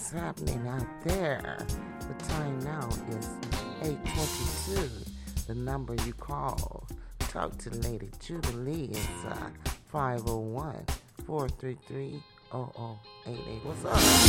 What's happening out there? The time now is 8:22. The number you call. Talk to Lady Jubilee is 501-433-0088. What's up?